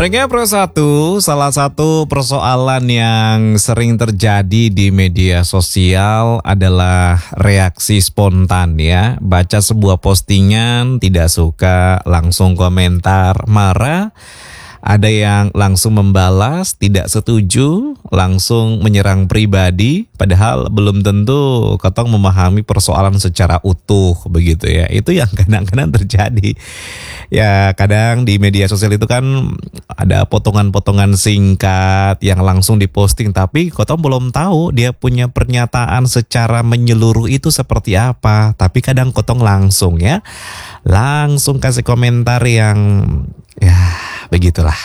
Pendengar Pro 1, salah satu persoalan yang sering terjadi di media sosial adalah reaksi spontan ya. Baca sebuah postingan, tidak suka, langsung komentar, marah. Ada yang langsung membalas, tidak setuju, langsung menyerang pribadi, padahal belum tentu ketong memahami persoalan secara utuh begitu ya. Itu yang kadang-kadang terjadi. Ya kadang di media sosial itu kan ada potongan-potongan singkat yang langsung diposting, tapi ketong belum tahu dia punya pernyataan secara menyeluruh itu seperti apa. Tapi kadang ketong langsung ya, langsung kasih komentar yang ya begitulah.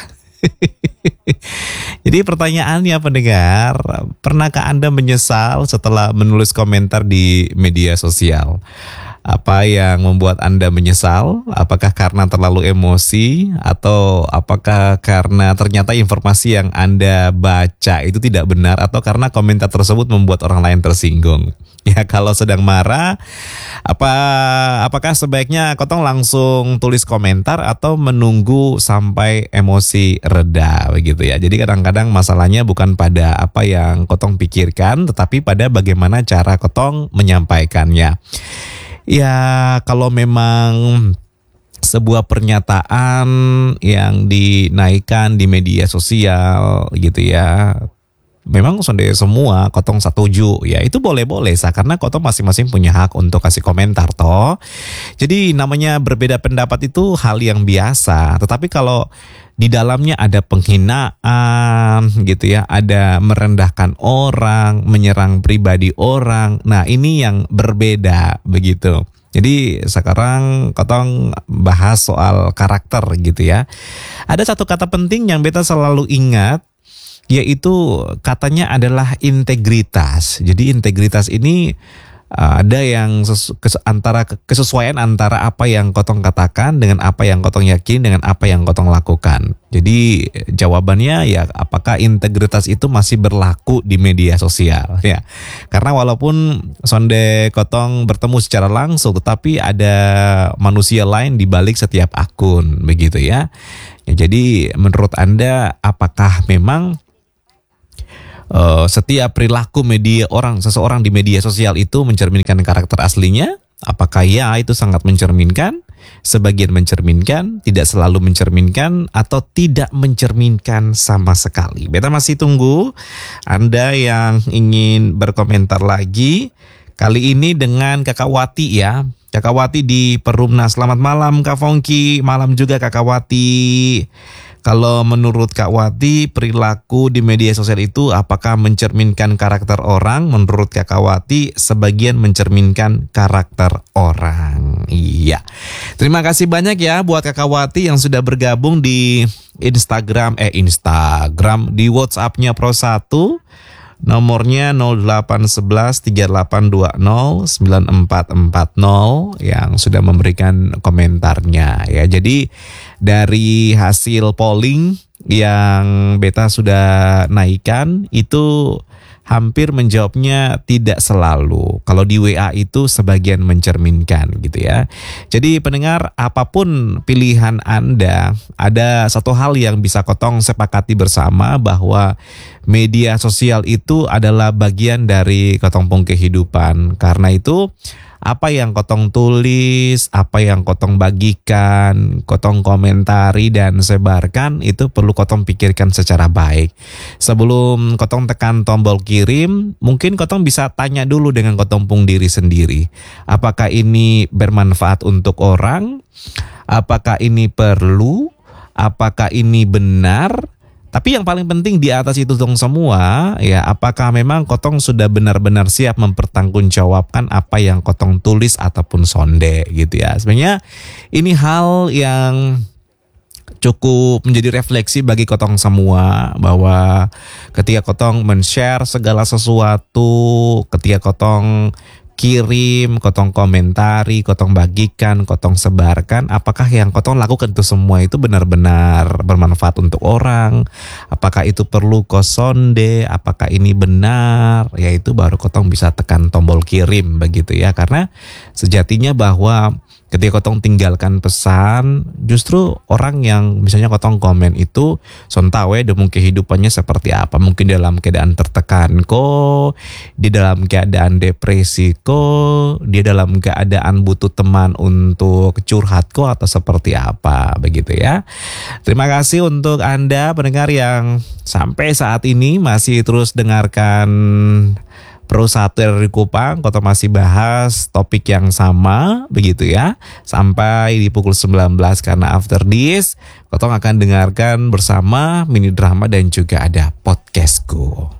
Jadi pertanyaannya pendengar, pernahkah Anda menyesal setelah menulis komentar di media sosial? Apa yang membuat Anda menyesal? Apakah karena terlalu emosi? Atau apakah karena ternyata informasi yang Anda baca itu tidak benar? Atau karena komentar tersebut membuat orang lain tersinggung? Ya kalau sedang marah, apakah sebaiknya kotong langsung tulis komentar atau menunggu sampai emosi reda begitu ya. Jadi kadang-kadang masalahnya bukan pada apa yang kotong pikirkan, tetapi pada bagaimana cara kotong menyampaikannya. Ya kalau memang sebuah pernyataan yang dinaikkan di media sosial gitu ya, memang sonde semua kotong setuju ya, itu boleh-boleh sah karena kotong masing-masing punya hak untuk kasih komentar toh. Jadi namanya berbeda pendapat itu hal yang biasa, tetapi kalau di dalamnya ada penghinaan gitu ya, ada merendahkan orang, menyerang pribadi orang, nah ini yang berbeda begitu. Jadi sekarang kotong bahas soal karakter gitu ya. Ada satu kata penting yang beta selalu ingat, yaitu katanya adalah integritas. Jadi integritas ini ada yang kesesuaian antara apa yang kotong katakan dengan apa yang kotong yakin dengan apa yang kotong lakukan. Jadi jawabannya ya, apakah integritas itu masih berlaku di media sosial ya? Karena walaupun sonde kotong bertemu secara langsung, tetapi ada manusia lain di balik setiap akun begitu ya. Jadi menurut Anda apakah memang setiap perilaku seseorang di media sosial itu mencerminkan karakter aslinya? Apakah ya itu sangat mencerminkan, sebagian mencerminkan, tidak selalu mencerminkan, atau tidak mencerminkan sama sekali? Beta masih tunggu Anda yang ingin berkomentar lagi. Kali ini dengan Kakak Wati ya. Kakak Wati di Perumnas. Selamat malam Kak Fongki, malam juga Kakak Wati. Kalau menurut Kak Wati, perilaku di media sosial itu apakah mencerminkan karakter orang? Menurut Kak Wati, sebagian mencerminkan karakter orang. Iya. Terima kasih banyak ya buat Kak Wati yang sudah bergabung di Instagram di WhatsApp-nya Pro 1. Nomornya 0811 3820 9440 yang sudah memberikan komentarnya ya. Jadi dari hasil polling yang beta sudah naikkan itu hampir menjawabnya tidak selalu. Kalau di WA itu sebagian mencerminkan gitu ya. Jadi pendengar, apapun pilihan Anda, ada satu hal yang bisa kotong sepakati bersama, bahwa media sosial itu adalah bagian dari kotong pung kehidupan. Karena itu apa yang kotong tulis, apa yang kotong bagikan, kotong komentari dan sebarkan, itu perlu kotong pikirkan secara baik. Sebelum kotong tekan tombol kirim, mungkin kotong bisa tanya dulu dengan kotong pung diri sendiri. Apakah ini bermanfaat untuk orang? Apakah ini perlu? Apakah ini benar? Tapi yang paling penting di atas itu dong semua ya, apakah memang kotong sudah benar-benar siap mempertanggungjawabkan apa yang kotong tulis ataupun sonde gitu ya. Sebenarnya ini hal yang cukup menjadi refleksi bagi kotong semua, bahwa ketika kotong men-share segala sesuatu, ketika kotong kirim, kotong komentari, kotong bagikan, kotong sebarkan, apakah yang kotong lakukan itu semua itu benar-benar bermanfaat untuk orang? Apakah itu perlu kosonde? Apakah ini benar? Ya itu baru kotong bisa tekan tombol kirim begitu ya. Karena sejatinya bahwa ketika kotong tinggalkan pesan, justru orang yang misalnya kotong komen itu sontawe demo kehidupannya seperti apa. Mungkin dalam keadaan tertekan ko, di dalam keadaan depresi ko, dia dalam keadaan butuh teman untuk curhat ko, atau seperti apa begitu ya. Terima kasih untuk Anda pendengar yang sampai saat ini masih terus dengarkan Pro 1 dari Kupang. Kota masih bahas topik yang sama begitu ya, sampai di pukul 19, karena after this Kota akan dengarkan bersama mini drama dan juga ada podcastku.